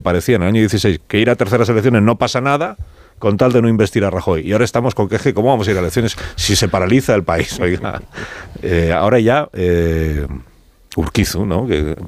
parecía en el año 16 que ir a terceras elecciones no pasa nada, con tal de no investir a Rajoy. Y ahora estamos con que ¿cómo vamos a ir a elecciones si se paraliza el país? Oiga, ahora ya Urquizu, ¿no?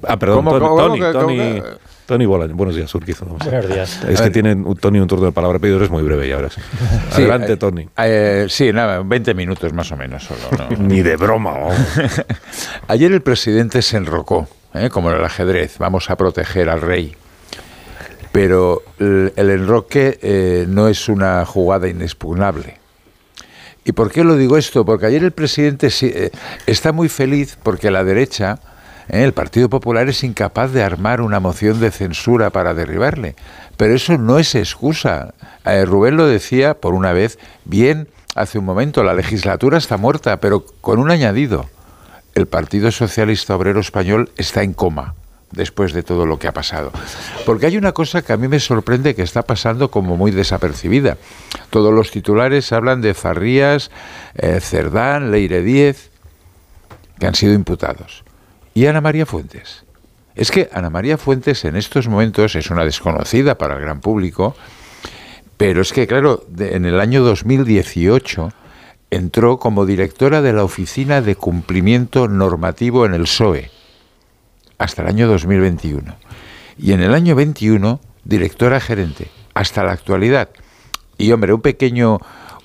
Tony Bolaños. Buenos días, Urquizu. Buenos días. Es que tiene Tony un turno de palabra pedido, es muy breve ya ahora sí. Adelante, Tony. Sí, nada, 20 minutos más o menos solo, ¿no? Ni de broma. Ayer el presidente se enrocó, como en el ajedrez, vamos a proteger al rey. Pero el enroque no es una jugada inexpugnable. ¿Y por qué lo digo esto? Porque ayer el presidente está muy feliz porque la derecha, el Partido Popular, es incapaz de armar una moción de censura para derribarle. Pero eso no es excusa. Rubén lo decía por una vez bien hace un momento, la legislatura está muerta, pero con un añadido. El Partido Socialista Obrero Español está en coma después de todo lo que ha pasado. Porque hay una cosa que a mí me sorprende que está pasando como muy desapercibida. Todos los titulares hablan de Zarrías, Cerdán, Leire Díez, que han sido imputados. ¿Y Ana María Fuentes? Es que Ana María Fuentes en estos momentos es una desconocida para el gran público, pero es que, claro, en el año 2018 entró como directora de la Oficina de Cumplimiento Normativo en el PSOE, hasta el año 2021. Y en el año 21, directora gerente, hasta la actualidad. Y, hombre, un pequeño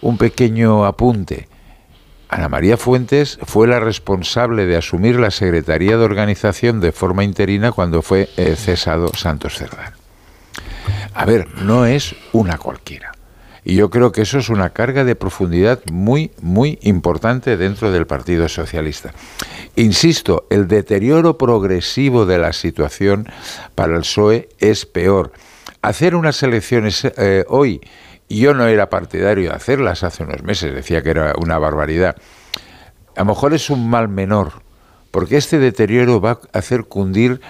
apunte. Ana María Fuentes fue la responsable de asumir la Secretaría de Organización de forma interina cuando fue cesado Santos Cerdán. A ver, no es una cualquiera. Y yo creo que eso es una carga de profundidad muy, muy importante dentro del Partido Socialista. Insisto, el deterioro progresivo de la situación para el PSOE es peor. Hacer unas elecciones hoy, y yo no era partidario de hacerlas hace unos meses, decía que era una barbaridad, a lo mejor es un mal menor, porque este deterioro va a hacer cundir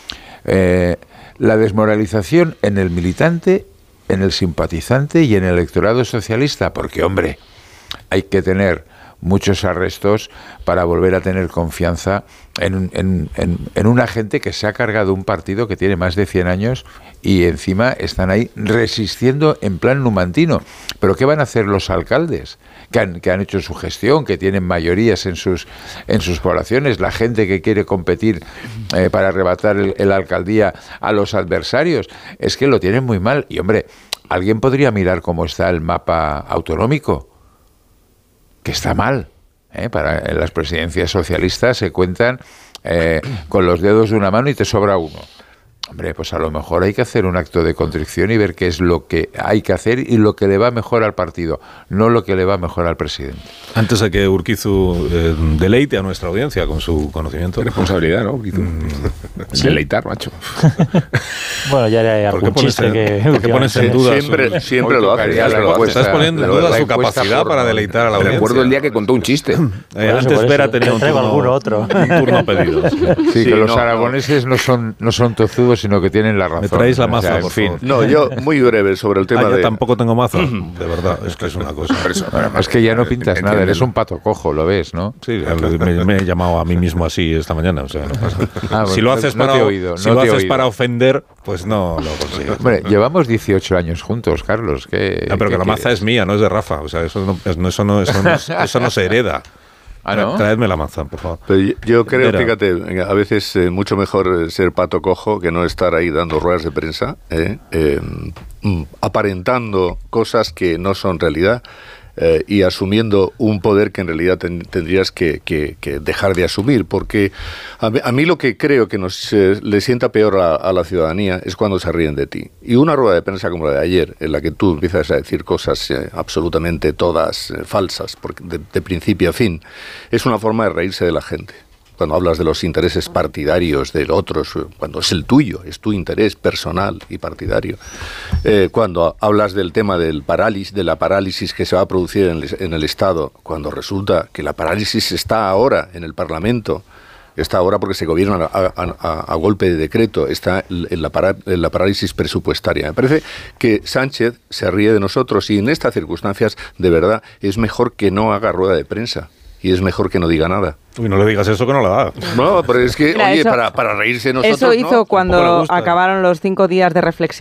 la desmoralización en el militante, en el simpatizante y en el electorado socialista, porque, hombre, hay que tener muchos arrestos para volver a tener confianza en una gente que se ha cargado un partido que tiene más de 100 años y encima están ahí resistiendo en plan numantino. ¿Pero qué van a hacer los alcaldes que han hecho su gestión, que tienen mayorías en sus poblaciones, la gente que quiere competir para arrebatar el alcaldía a los adversarios? Es que lo tienen muy mal. Y, hombre, alguien podría mirar cómo está el mapa autonómico, que está mal. En las presidencias socialistas se cuentan con los dedos de una mano y te sobra uno. Hombre, pues a lo mejor hay que hacer un acto de contrición y ver qué es lo que hay que hacer y lo que le va mejor al partido, no lo que le va mejor al presidente. Antes de que Urquizu deleite a nuestra audiencia con su conocimiento. Qué responsabilidad, ¿no, Urquizu? ¿Sí? Deleitar, macho. Bueno, ya era algún chiste que pones en duda siempre lo hace. Estás poniendo en duda su capacidad para deleitar a la audiencia. Recuerdo el día que contó un chiste. Antes Vera tenía un turno pedido. Sí, que los aragoneses no son tozudos, sino que tienen la razón. Me traéis la maza, por favor. No, yo muy breve sobre el tema yo tampoco tengo maza, de verdad, es que es una cosa. Es que ya no pintas nada, eres un pato cojo, lo ves, ¿no? Sí, me he llamado a mí mismo así esta mañana, o sea, no pasa nada. Si lo haces para ofender, pues no lo consigues. Hombre, llevamos 18 años juntos, Carlos. Pero que la maza es mía, no es de Rafa, o sea, eso no se hereda. ¿Ah, no? Traedme la maza, por favor. Pero yo creo, fíjate, a veces mucho mejor ser pato cojo que no estar ahí dando ruedas de prensa, aparentando cosas que no son realidad y asumiendo un poder que en realidad tendrías que dejar de asumir, porque a mí lo que creo que le sienta peor a la ciudadanía es cuando se ríen de ti. Y una rueda de prensa como la de ayer, en la que tú empiezas a decir cosas absolutamente todas falsas, de principio a fin, es una forma de reírse de la gente. Cuando hablas de los intereses partidarios de otros, cuando es el tuyo, es tu interés personal y partidario. Cuando hablas del tema de la parálisis que se va a producir en el Estado, cuando resulta que la parálisis está ahora en el Parlamento, está ahora porque se gobierna a golpe de decreto, está en la parálisis presupuestaria. Me parece que Sánchez se ríe de nosotros y en estas circunstancias, de verdad, es mejor que no haga rueda de prensa. Y es mejor que no diga nada. Uy, no le digas eso que no la haga. No, pero es que, Mira, oye, para reírse nosotros... Eso hizo ¿no? cuando acabaron los 5 días de reflexión